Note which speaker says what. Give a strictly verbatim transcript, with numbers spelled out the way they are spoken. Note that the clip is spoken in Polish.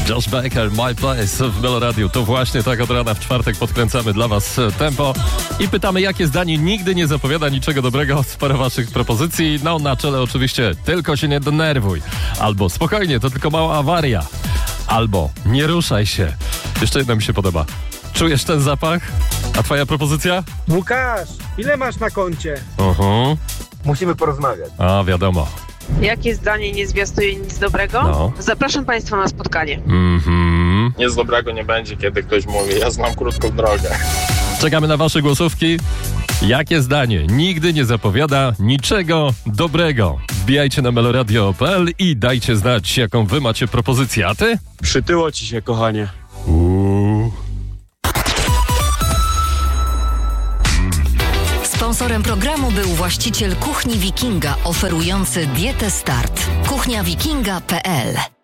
Speaker 1: Josh Baker, My Place w Meloradiu. To właśnie tak od rana w czwartek podkręcamy dla was tempo i pytamy, jakie zdanie nigdy nie zapowiada niczego dobrego. Sporo waszych propozycji. No na czele oczywiście tylko się nie denerwuj. Albo spokojnie, to tylko mała awaria. Albo nie ruszaj się. Jeszcze jedna mi się podoba. Czujesz ten zapach? A twoja propozycja?
Speaker 2: Łukasz, ile masz na koncie?
Speaker 1: Uh-huh.
Speaker 3: Musimy porozmawiać.
Speaker 1: A, wiadomo.
Speaker 4: Jakie zdanie nie zwiastuje nic dobrego?
Speaker 1: No.
Speaker 4: Zapraszam Państwa na spotkanie.
Speaker 1: Mhm.
Speaker 5: Nic dobrego nie będzie, kiedy ktoś mówi, ja znam krótką drogę.
Speaker 1: Czekamy na wasze głosówki. Jakie zdanie nigdy nie zapowiada niczego dobrego? Wbijajcie na meloradio kropka p l i dajcie znać, jaką wy macie propozycję. A ty?
Speaker 6: Przytyło ci się, kochanie.
Speaker 1: Uuu.
Speaker 7: Sponsorem programu był właściciel Kuchni Wikinga, oferujący dietę Start. kuchnia wikinga kropka p l